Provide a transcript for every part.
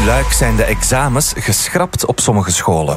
Luik zijn de examens geschrapt op sommige scholen.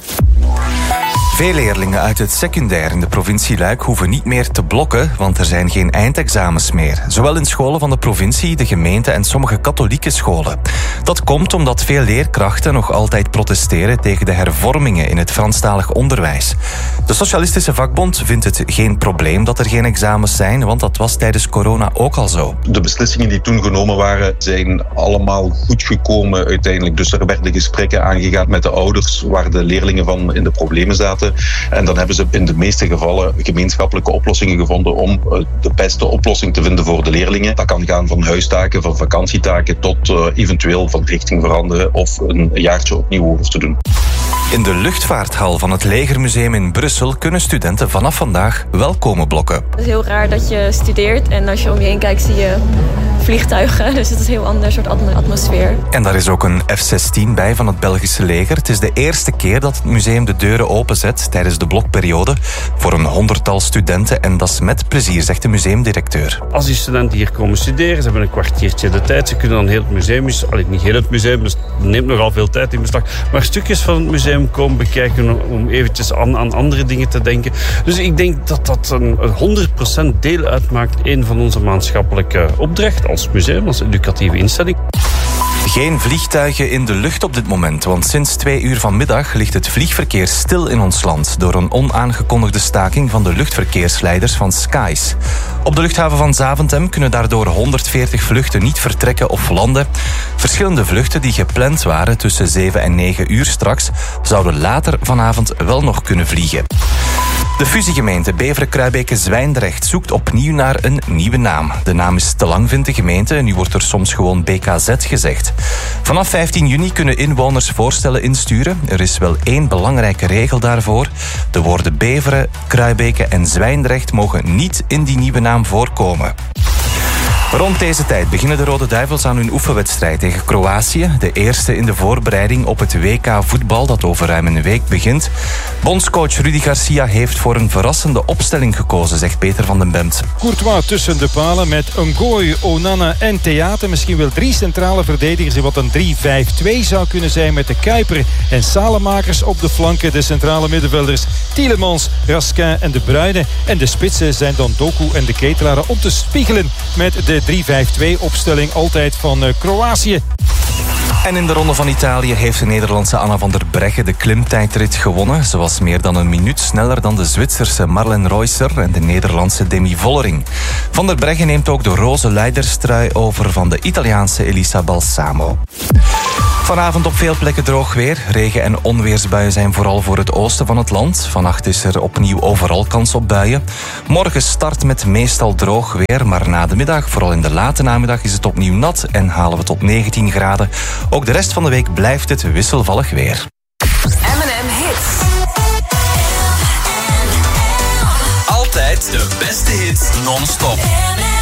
Veel leerlingen uit het secundair in de provincie Luik hoeven niet meer te blokken, want er zijn geen eindexamens meer. Zowel in scholen van de provincie, de gemeente en sommige katholieke scholen. Dat komt omdat veel leerkrachten nog altijd protesteren tegen de hervormingen in het Franstalig onderwijs. De Socialistische Vakbond vindt het geen probleem dat er geen examens zijn, want dat was tijdens corona ook al zo. De beslissingen die toen genomen waren, zijn allemaal goed gekomen uiteindelijk. Dus er werden gesprekken aangegaan met de ouders waar de leerlingen van in de problemen zaten. En dan hebben ze in de meeste gevallen gemeenschappelijke oplossingen gevonden om de beste oplossing te vinden voor de leerlingen. Dat kan gaan van huistaken, van vakantietaken tot eventueel van richting veranderen of een jaartje opnieuw over te doen. In de luchtvaarthal van het Legermuseum in Brussel kunnen studenten vanaf vandaag wel komen blokken. Het is heel raar dat je studeert en als je om je heen kijkt zie je vliegtuigen. Dus het is een heel ander soort atmosfeer. En daar is ook een F-16 bij van het Belgische leger. Het is de eerste keer dat het museum de deuren openzet tijdens de blokperiode voor een 100-tal studenten. En dat is met plezier, zegt de museumdirecteur. Als die studenten hier komen studeren, ze hebben een kwartiertje de tijd. Ze kunnen dan heel het museum, niet heel het museum, dus het neemt nogal veel tijd in beslag. Maar stukjes van het museum komen bekijken om eventjes aan andere dingen te denken. Dus ik denk dat dat een 100% deel uitmaakt. Een van onze maatschappelijke opdrachten als museum, als educatieve instelling. Geen vliegtuigen in de lucht op dit moment, want sinds 2 uur vanmiddag ligt het vliegverkeer stil in ons land door een onaangekondigde staking van de luchtverkeersleiders van Skies. Op de luchthaven van Zaventem kunnen daardoor 140 vluchten niet vertrekken of landen. Verschillende vluchten die gepland waren tussen 7 en 9 uur straks zouden later vanavond wel nog kunnen vliegen. De fusiegemeente Beveren-Kruibeke-Zwijndrecht zoekt opnieuw naar een nieuwe naam. De naam is te lang, vindt de gemeente. Nu wordt er soms gewoon BKZ gezegd. Vanaf 15 juni kunnen inwoners voorstellen insturen. Er is wel 1 belangrijke regel daarvoor. De woorden Beveren, Kruibeke en Zwijndrecht mogen niet in die nieuwe naam voorkomen. Rond deze tijd beginnen de Rode Duivels aan hun oefenwedstrijd tegen Kroatië. De eerste in de voorbereiding op het WK voetbal dat over ruim een week begint. Bondscoach Rudy Garcia heeft voor een verrassende opstelling gekozen, zegt Peter van den Bemt. Courtois tussen de palen met Ngoy, Onana en Theate. Misschien wel 3 centrale verdedigers in wat een 3-5-2 zou kunnen zijn met de Kuiper en Salemakers op de flanken. De centrale middenvelders Tielemans, Raskin en De Bruyne. En de spitsen zijn dan Doku en de Ketelaren om te spiegelen met de 3-5-2-opstelling altijd van Kroatië. En in de Ronde van Italië heeft de Nederlandse Anna van der Breggen de klimtijdrit gewonnen. Ze was meer dan een minuut sneller dan de Zwitserse Marlen Reusser en de Nederlandse Demi Vollering. Van der Breggen neemt ook de roze leiderstrui over van de Italiaanse Elisa Balsamo. Vanavond op veel plekken droog weer. Regen- en onweersbuien zijn vooral voor het oosten van het land. Vannacht is er opnieuw overal kans op buien. Morgen start met meestal droog weer, maar na de middag, vooral in de late namiddag, is het opnieuw nat en halen we tot 19 graden. Ook de rest van de week blijft het wisselvallig weer. M&M Hits. Altijd de beste hits non-stop.